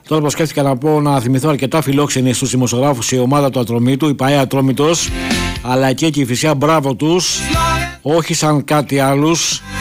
Τώρα που σκέφτηκα να πω, να θυμηθώ αρκετά φιλόξενοι στους δημοσιογράφους η ομάδα του Ατρομήτου, η ΠΑΕ Ατρόμητος, αλλά και η Κηφισιά, μπράβο τους, όχι σαν κάτι άλλους.